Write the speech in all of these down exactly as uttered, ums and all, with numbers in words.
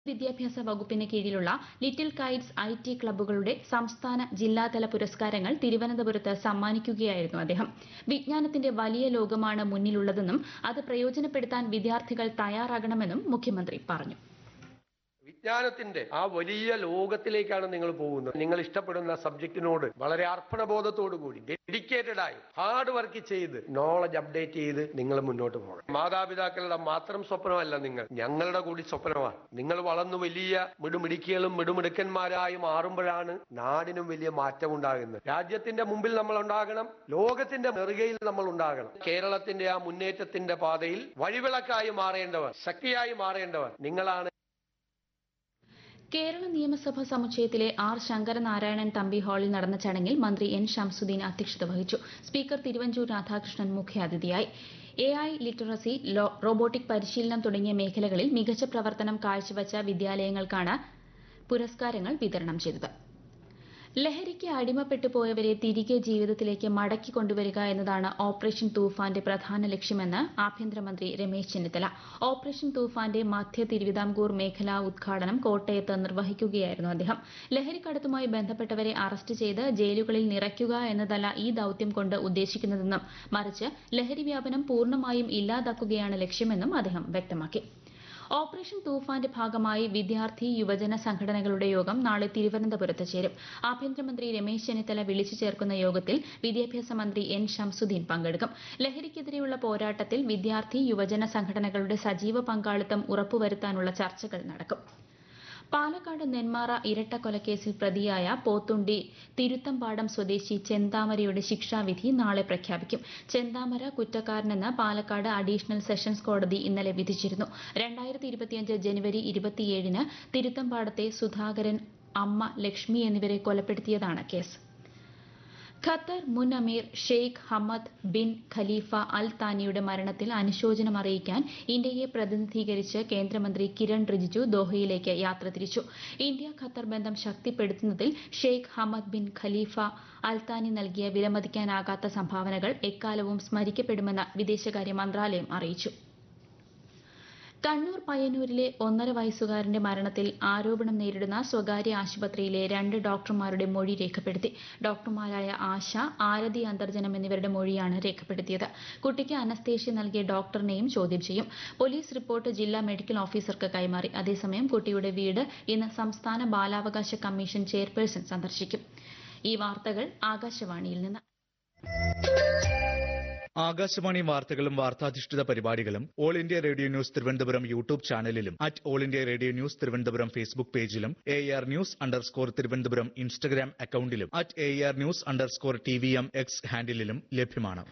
വിദ്യാഭ്യാസ വകുപ്പിന് കീഴിലുള്ള ലിറ്റിൽ കൈറ്റ്സ് ഐ ടി ക്ലബ്ബുകളുടെ സംസ്ഥാന ജില്ലാതല പുരസ്കാരങ്ങൾ തിരുവനന്തപുരത്ത് സമ്മാനിക്കുകയായിരുന്നു അദ്ദേഹം. വിജ്ഞാനത്തിന്റെ വലിയ ലോകമാണ് മുന്നിലുള്ളതെന്നും അത് പ്രയോജനപ്പെടുത്താൻ വിദ്യാർത്ഥികൾ തയ്യാറാകണമെന്നും മുഖ്യമന്ത്രി പറഞ്ഞു. വിജ്ഞാനത്തിന്റെ ആ വലിയ ലോകത്തിലേക്കാണ് നിങ്ങൾ പോകുന്നത്. നിങ്ങൾ ഇഷ്ടപ്പെടുന്ന സബ്ജക്റ്റിനോട് വളരെ അർപ്പണബോധത്തോടു കൂടി ഡെഡിക്കേറ്റഡ് ആയി ഹാർഡ് വർക്ക് ചെയ്ത് നോളജ് അപ്ഡേറ്റ് ചെയ്ത് നിങ്ങൾ മുന്നോട്ട് പോകണം. മാതാപിതാക്കളുടെ മാത്രം സ്വപ്നമല്ല നിങ്ങൾ, ഞങ്ങളുടെ കൂടി സ്വപ്നമാണ്. നിങ്ങൾ വളർന്നു വലിയ മിടുമിടുക്കികളും മിടുമിടുക്കന്മാരായി മാറുമ്പോഴാണ് നാടിനും വലിയ മാറ്റം ഉണ്ടാകുന്നത്. രാജ്യത്തിന്റെ മുമ്പിൽ നമ്മൾ ഉണ്ടാകണം, ലോകത്തിന്റെ നെറുകയിൽ നമ്മൾ ഉണ്ടാകണം. കേരളത്തിന്റെ ആ മുന്നേറ്റത്തിന്റെ പാതയിൽ വഴിവിളക്കായി മാറേണ്ടവർ, ശക്തിയായി മാറേണ്ടവർ നിങ്ങളാണ്. കേരള നിയമസഭാ സമുച്ചയത്തിലെ ആർ ശങ്കരനാരായണൻ തമ്പി ഹാളിൽ നടന്ന ചടങ്ങിൽ മന്ത്രി എൻ ഷംസുദ്ദീൻ അധ്യക്ഷത വഹിച്ചു. സ്പീക്കർ തിരുവഞ്ചൂർ രാധാകൃഷ്ണൻ മുഖ്യാതിഥിയായി. എ ഐ ലിറ്ററസി, റോബോട്ടിക് പരിശീലനം തുടങ്ങിയ മേഖലകളിൽ മികച്ച പ്രവർത്തനം കാഴ്ചവച്ച വിദ്യാലയങ്ങൾക്കാണ് പുരസ്കാരങ്ങൾ വിതരണം ചെയ്തത്. ലഹരിക്ക് അടിമപ്പെട്ടു പോയവരെ തിരികെ ജീവിതത്തിലേക്ക് മടക്കി കൊണ്ടുവരിക എന്നതാണ് ഓപ്പറേഷൻ തൂഫാന്റെ പ്രധാന ലക്ഷ്യമെന്ന് ആഭ്യന്തരമന്ത്രി രമേശ് ചെന്നിത്തല. ഓപ്പറേഷൻ തൂഫാന്റെ മധ്യ തിരുവിതാംകൂർ മേഖലാ ഉദ്ഘാടനം കോട്ടയത്ത് നിർവഹിക്കുകയായിരുന്നു അദ്ദേഹം. ലഹരിക്കടത്തുമായി ബന്ധപ്പെട്ടവരെ അറസ്റ്റ് ചെയ്ത് ജയിലുകളിൽ നിറയ്ക്കുക എന്നതല്ല ഈ ദൌത്യം കൊണ്ട് ഉദ്ദേശിക്കുന്നതെന്നും മറിച്ച് ലഹരി വ്യാപനം പൂർണ്ണമായും ഇല്ലാതാക്കുകയാണ് ലക്ഷ്യമെന്നും അദ്ദേഹം വ്യക്തമാക്കി. ഓപ്പറേഷൻ തൂഫാന്റെ ഭാഗമായി വിദ്യാർത്ഥി യുവജന സംഘടനകളുടെ യോഗം നാളെ തിരുവനന്തപുരത്ത് ചേരും. ആഭ്യന്തരമന്ത്രി രമേശ് ചെന്നിത്തല വിളിച്ചു ചേർക്കുന്ന യോഗത്തിൽ വിദ്യാഭ്യാസ മന്ത്രി എൻ ഷംസുദ്ദീൻ പങ്കെടുക്കും. ലഹരിക്കെതിരെയുള്ള പോരാട്ടത്തിൽ വിദ്യാർത്ഥി യുവജന സംഘടനകളുടെ സജീവ പങ്കാളിത്തം ഉറപ്പുവരുത്താനുള്ള ചർച്ചകൾ നടക്കും. പാലക്കാട് നെന്മാറ ഇരട്ടക്കൊലക്കേസിൽ പ്രതിയായ പോത്തുണ്ടി തിരുത്തമ്പാടം സ്വദേശി ചെന്താമരയുടെ ശിക്ഷാവിധി നാളെ പ്രഖ്യാപിക്കും. ചെന്താമര കുറ്റക്കാരനെന്ന് പാലക്കാട് അഡീഷണൽ സെഷൻസ് കോടതി ഇന്നലെ വിധിച്ചിരുന്നു. രണ്ടായിരത്തി ഇരുപത്തിയഞ്ച് ജനുവരി ഇരുപത്തിയേഴിന് തിരുത്തമ്പാടത്തെ സുധാകരൻ, അമ്മ ലക്ഷ്മി എന്നിവരെ കൊലപ്പെടുത്തിയതാണ് കേസ്. ഖത്തർ മുൻ അമീർ ഷെയ്ഖ് ഹമദ് ബിൻ ഖലീഫ അൽ താനിയുടെ മരണത്തിൽ അനുശോചനം അറിയിക്കാൻ ഇന്ത്യയെ പ്രതിനിധീകരിച്ച് കേന്ദ്രമന്ത്രി കിരൺ റിജിജു ദോഹയിലേക്ക് യാത്ര തിരിച്ചു. ഇന്ത്യ ഖത്തർ ബന്ധം ശക്തിപ്പെടുത്തുന്നതിൽ ഷെയ്ഖ് ഹമദ് ബിൻ ഖലീഫ അൽ താനി നൽകിയ വിലമതിക്കാനാകാത്ത സംഭാവനകൾ എക്കാലവും സ്മരിക്കപ്പെടുമെന്ന് വിദേശകാര്യ മന്ത്രാലയം അറിയിച്ചു. കണ്ണൂർ പയ്യന്നൂരിലെ ഒന്നര വയസ്സുകാരന്റെ മരണത്തിൽ ആരോപണം നേരിടുന്ന സ്വകാര്യ ആശുപത്രിയിലെ രണ്ട് ഡോക്ടർമാരുടെ മൊഴി രേഖപ്പെടുത്തി. ഡോക്ടർമാരായ ആശ, ആരതി അന്തർജനം എന്നിവരുടെ മൊഴിയാണ് രേഖപ്പെടുത്തിയത്. കുട്ടിക്ക് അനസ്തേഷ്യ നൽകിയ ഡോക്ടറിനെയും ചോദ്യം ചെയ്യും. പോലീസ് റിപ്പോർട്ട് ജില്ലാ മെഡിക്കൽ ഓഫീസർക്ക് കൈമാറി. അതേസമയം കുട്ടിയുടെ വീട് ഇന്ന് സംസ്ഥാന ബാലാവകാശ കമ്മീഷൻ ചെയർപേഴ്സൺ സന്ദർശിക്കും. ഈ വാർത്തകൾ ആകാശവാണിയിൽ നിന്ന്. ആകാശവാണി വാർത്തകളും വാർത്താധിഷ്ഠിത പരിപാടികളും all India radio news Thiruvananthapuram YouTube ചാനലിലും at all India radio news Thiruvananthapuram Facebook പേജിലും A R news underscore Thiruvananthapuram Instagram അക്കൌണ്ടിലും at A R news underscore T V M X ഹാൻഡിലും ലഭ്യമാണ്.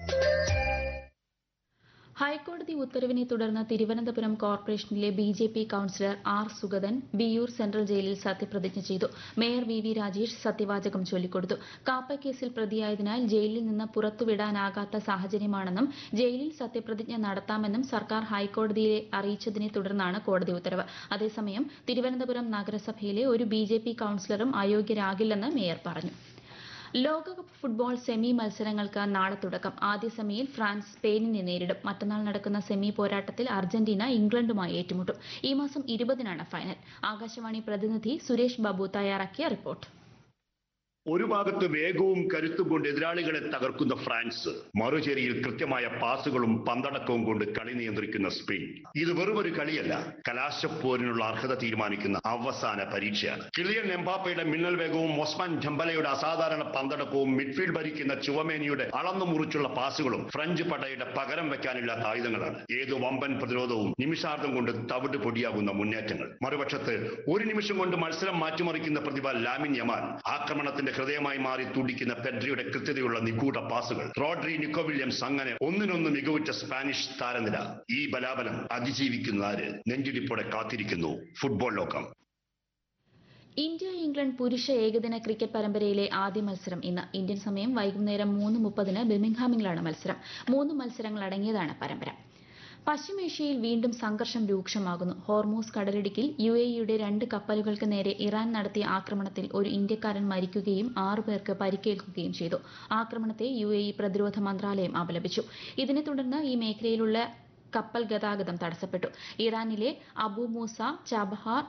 ഹൈക്കോടതി ഉത്തരവിനെ തുടർന്ന് തിരുവനന്തപുരം കോർപ്പറേഷനിലെ B J P councillor R Sugathan Viyyur central ജയിലിൽ സത്യപ്രതിജ്ഞ ചെയ്തു. മേയർ വി വി രാജേഷ് സത്യവാചകം ചൊല്ലിക്കൊടുത്തു. കാപ്പക്കേസിൽ പ്രതിയായതിനാൽ ജയിലിൽ നിന്ന് പുറത്തുവിടാനാകാത്ത സാഹചര്യമാണെന്നും ജയിലിൽ സത്യപ്രതിജ്ഞ നടത്താമെന്നും സർക്കാർ ഹൈക്കോടതിയെ അറിയിച്ചതിനെ തുടർന്നാണ് കോടതി ഉത്തരവ്. അതേസമയം തിരുവനന്തപുരം നഗരസഭയിലെ ഒരു ബി ജെ പി കൌൺസിലറും അയോഗ്യരാകില്ലെന്ന് മേയർ പറഞ്ഞു. ലോകകപ്പ് ഫുട്ബോൾ സെമി മത്സരങ്ങൾക്ക് നാളെ തുടക്കം. ആദ്യ സെമിയിൽ ഫ്രാൻസ് സ്പെയിനിനെ നേരിടും. മറ്റന്നാൾ നടക്കുന്ന സെമി പോരാട്ടത്തിൽ അർജന്റീന ഇംഗ്ലണ്ടുമായി ഏറ്റുമുട്ടും. ഈ മാസം ഇരുപതിനാണ് ഫൈനൽ. ആകാശവാണി പ്രതിനിധി സുരേഷ് ബാബു തയ്യാറാക്കിയ റിപ്പോർട്ട്. ഒരു ഭാഗത്ത് വേഗവും കരുത്തും കൊണ്ട് എതിരാളികളെ തകർക്കുന്ന ഫ്രാൻസ്, മറുചേരിയിൽ കൃത്യമായ പാസുകളും പന്തടക്കവും കൊണ്ട് കളി നിയന്ത്രിക്കുന്ന സ്പെയിൻ. ഇത് വെറുമൊരു കളിയല്ല, കലാശപ്പോരിനുള്ള അർഹത തീരുമാനിക്കുന്ന അവസാന പരീക്ഷയാണ്. കിലിയൻ എംബാപ്പയുടെ മിന്നൽ വേഗവും ഒസ്മാൻ ഡെംബലയുടെ അസാധാരണ പന്തടക്കവും മിഡ്ഫീൽഡ് ഭരിക്കുന്ന ചുവമേനിയുടെ അളന്നു മുറിച്ചുള്ള പാസുകളും ഫ്രഞ്ച് പടയുടെ പകരം വെക്കാനില്ലാത്ത ആയുധങ്ങളാണ്. ഏതു വമ്പൻ പ്രതിരോധവും നിമിഷാർദ്ധം കൊണ്ട് തവിട് പൊടിയാകുന്ന മുന്നേറ്റങ്ങൾ. മറുപക്ഷത്ത് ഒരു നിമിഷം കൊണ്ട് മത്സരം മാറ്റിമറിക്കുന്ന പ്രതിഭ ലാമിൻ യമാൽ. ആക്രമണത്തിന്റെ ഹൃദയമായി മാറി തുടിക്കുന്ന പെഡ്രിയുടെ കൃത്യതയുള്ള നിഗൂഢ പാസുകൾ. റോഡ്രി, നിക്കോ വില്യംസ്, അങ്ങനെ ഒന്നിനൊന്ന് മികവുറ്റ സ്പാനിഷ് താരനിര. ഈ ബലാബലം അതിജീവിക്കുന്ന ആര്? നെഞ്ചിടിപ്പോടെ കാത്തിരിക്കുന്നു ഫുട്ബോൾ ലോകം. ഇന്ത്യ ഇംഗ്ലണ്ട് പുരുഷ ഏകദിന ക്രിക്കറ്റ് പരമ്പരയിലെ ആദ്യ മത്സരം ഇന്ന്. ഇന്ത്യൻ സമയം വൈകുന്നേരം മൂന്ന് മുപ്പതിന് ബിർമിംഗ്ഹാമിലാണ് മത്സരം. മൂന്ന് മത്സരങ്ങൾ അടങ്ങിയതാണ് പരമ്പര. പശ്ചിമേഷ്യയിൽ വീണ്ടും സംഘർഷം രൂക്ഷമാകുന്നു. ഹോർമൂസ് കടലിടുക്കിൽ യു എ ഇയുടെ രണ്ട് കപ്പലുകൾക്ക് നേരെ ഇറാൻ നടത്തിയ ആക്രമണത്തിൽ ഒരു ഇന്ത്യക്കാരൻ മരിക്കുകയും ആറു പേർക്ക് പരിക്കേൽക്കുകയും ചെയ്തു. ആക്രമണത്തെ യു എ ഇ പ്രതിരോധ മന്ത്രാലയം അപലപിച്ചു. ഇതിനെ തുടർന്ന് ഈ മേഖലയിലുള്ള കപ്പൽ ഗതാഗതം തടസ്സപ്പെട്ടു. ഇറാനിലെ അബു മൂസ, ചബഹാർ,